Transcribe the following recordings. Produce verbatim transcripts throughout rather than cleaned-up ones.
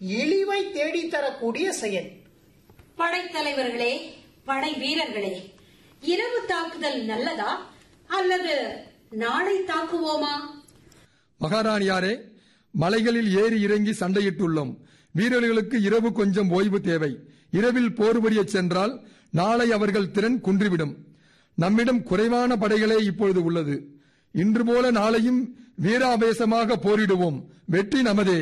இழிவை தேடித்தரக்கூடிய செயல். படைத்தலைவர்களே, படை வீரர்களே, இரவு தாக்குதல் நல்லதா அல்லது நாளை தாக்குவோமா? மகாராணியாரே, மலைகளில் ஏறி இறங்கி சண்டையிட்டுள்ளோம். வீரர்களுக்கு இரவு கொஞ்சம் ஓய்வு தேவை. இரவில் போர் புரிய சென்றால் நாளை அவர்கள் திறன் குன்றிவிடும். நம்மிடம் குறைவான படைகளே இப்பொழுது உள்ளது. இன்று போல நாளையும் வீராவேசமாக போரிடுவோம். வெற்றி நமதே.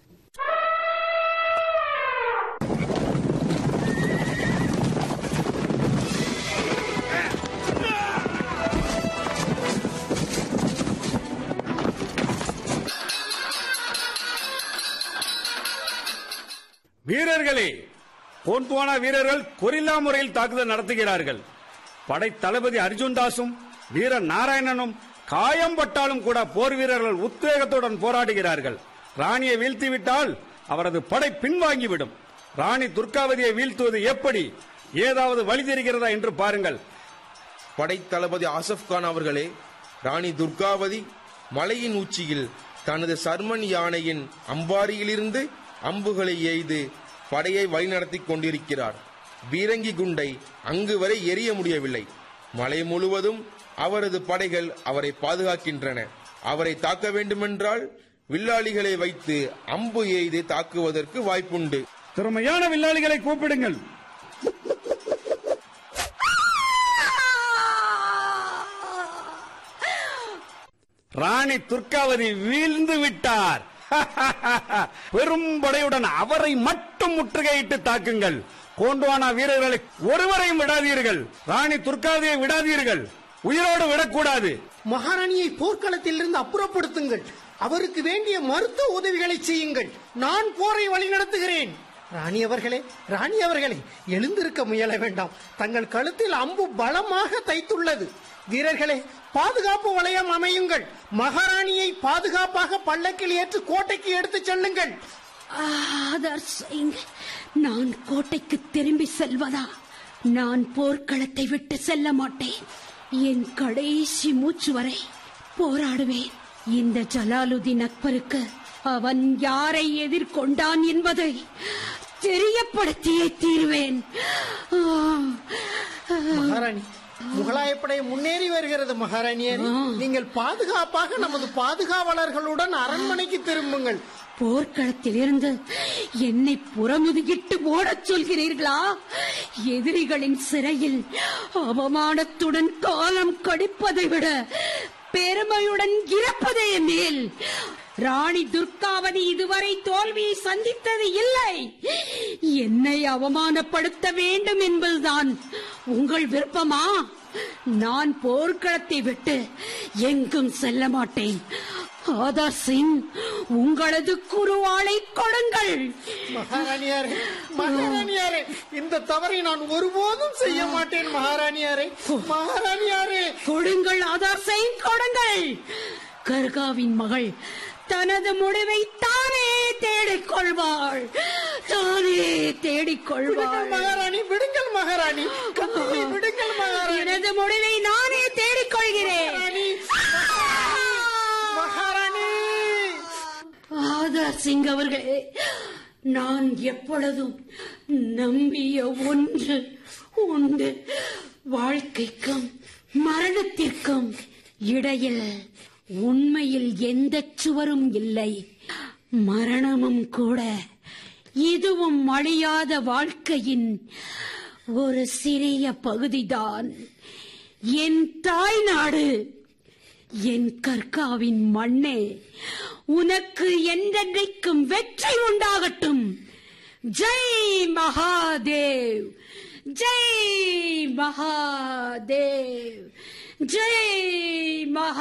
வீரர்களே, கோண்ட்வானா வீரர்கள் கொரில்லா முறையில் தாக்குதல் நடத்துகிறார்கள். படை தளபதி அர்ஜுன் தாஸும் வீர நாராயணனும் காயம்பட்டாலும் கூட போர் வீரர்கள் உத்வேகத்துடன் போராடுகிறார்கள். ராணியை வீழ்த்திவிட்டால் அவரது படை பின்வாங்கிவிடும். ராணி துர்காவதியை வீழ்த்துவது எப்படி? ஏதாவது வழி தெரிகிறதா என்று பாருங்கள். படை தளபதி ஆசப் கான் அவர்களே, ராணி துர்காவதி மலையின் உச்சியில் தனது சர்மன் யானையின் அம்பாரியிலிருந்து அம்புகளை எய்து படையை வழிநடத்தி கொண்டிருக்கிறார். பீரங்கி குண்டை அங்கு வரை எரிய முடியவில்லை. மலை முழுவதும் அவரது படைகள் அவரை பாதுகாக்கின்றன. அவரை தாக்க வேண்டுமென்றால் வில்லாளிகளை வைத்து அம்பு எய்து தாக்குவதற்கு வாய்ப்புண்டு. திறமையான வில்லாளிகளை கூப்பிடுங்கள். ராணி துர்காவதி வீழ்ந்து விட்டார். பெரும் படையுடன் அவரை மட்டும் முற்றுகையிட்டு தாக்குங்கள். கோண்ட்வானா வீரர்களை ஒருவரையும் விடாதீர்கள். ராணி துர்காவதியை விடாதீர்கள். உயிரோடு விடக்கூடாது. மகாராணியை போர்க்களத்தில் இருந்து அப்புறப்படுத்துங்கள். அவருக்கு வேண்டிய மருத்துவ உதவிகளை செய்யுங்கள். நான் போரை வழிநடத்துகிறேன். ராணி அவர்களே, ராணி அவர்களே, எழுந்திருக்க முயல வேண்டாம். தங்கள் கழுத்தில் அம்பு பலமாக தைத்துள்ளது. வீரர்களே, பாதுகாப்பு வளையம் அமையுங்கள். மகாராணியை பாதுகாப்பாக பல்லக்கில் ஏற்று கோட்டைக்கு எடுத்து செல்லுங்கள். ஆதர் சிங், நான் கோட்டைக்கு திரும்பி செல்வதா? நான் போர்க்களத்தை விட்டு செல்ல மாட்டேன். என் கடைசி மூச்சு வரை போராடுவேன். இந்த ஜலாலுதீன் அக்பருக்கு அவன் யாரை எதிர்கொண்டான் என்பதை தெரியப்படுத்தியே தீர்வேன். மகாராணி, முகலாயப்படை முன்னேறி வருகிறது. மகாராணியே, நீங்கள் பாதுகாப்பாக நமது பாதுகாவலர்களுடன் அரண்மனைக்கு திரும்புங்கள். போர்க்களத்தில் இருந்து என்னை புறமுதுகிட்டு ஓடச் சொல்கிறீர்களா? எதிரிகளின் சிறையில் அவமானத்துடன் காலம் கடிப்பதை விட பெருமையுடன் இறப்பதே மேல். ராணி துர்காவதி இதுவரை தோல்வியை சந்தித்தது இல்லை. என்னை அவமானப்படுத்த வேண்டும் என்பதுதான் உங்கள் விருப்பமா? நான் போர்க்களத்தை விட்டு எங்கும் செல்ல மாட்டேன். ஆதார் சிங், உங்களது குருவாளை கொடுங்கள். மகாராணியாரே, மகாராணியாரே, இந்த தவறை நான் ஒருபோதும் செய்ய மாட்டேன். மகாராணியாரே, மகாராணியாரே, கொடுங்கள். ஆதார் சிங், கொடுங்கள். கர்காவின் மகள் தனது முடிவை தானே தேடிக்கொள்வாள். தானே தேடிக்கொள்வாள். மகாராணி, விடுங்கள் மகாராணி, விடுங்கள் மகாராணி. எனது முடிவை நானே தேடிக்கொள்கிறேன். மகாராணி ஆதார் சிங் அவர்களே, நான் எப்பொழுதும் நம்பிய ஒன்று உண்டு. வாழ்க்கைக்கும் மரணத்திற்கும் இடையில் உண்மையில் எந்த சுவரும் இல்லை, மரணமும் கூட. இதுவும் அழியாத வாழ்க்கையின் ஒரு சிறிய பகுதிதான். என் தாய் நாடு, என் கர்காவின் மண்ணே, உனக்கு என்றென்றைக்கும் வெற்றி உண்டாகட்டும். ஜெய் மகாதேவ், ஜெய் மகாதேவ், ஜெய்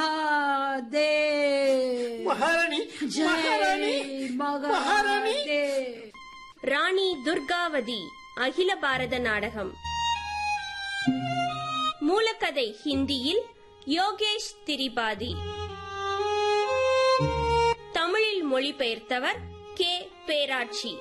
மகாதேவ். மகாராணி, மகாராணி, மகாராணி. ராணி துர்காவதி அகில பாரத நாடகம். மூலக்கதை ஹிந்தியில் யோகேஷ் திரிபாதி, தமிழில் மொழிபெயர்த்தவர் கே பேராட்சி.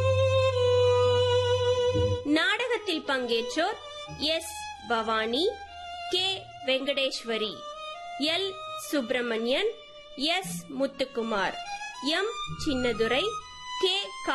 நாடகத்தில் பங்கேற்றோர் S Bhavani, K Venkateswari, L Subramanian, S Muthukumar, M Chinnadurai, K